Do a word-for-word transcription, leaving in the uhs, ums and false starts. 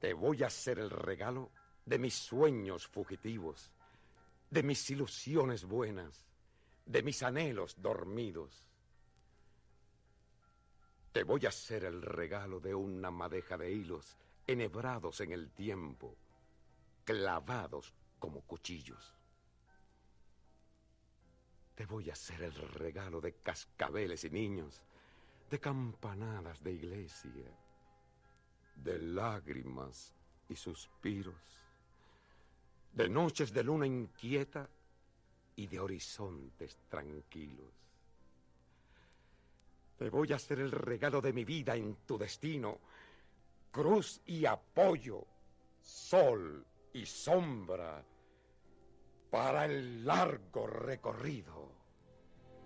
Te voy a hacer el regalo de mis sueños fugitivos, de mis ilusiones buenas, de mis anhelos dormidos. Te voy a hacer el regalo de una madeja de hilos enhebrados en el tiempo, clavados como cuchillos. Te voy a hacer el regalo de cascabeles y niños, de campanadas de iglesia, de lágrimas y suspiros, de noches de luna inquieta y de horizontes tranquilos. Te voy a hacer el regalo de mi vida en tu destino, cruz y apoyo, sol y sombra, para el largo recorrido.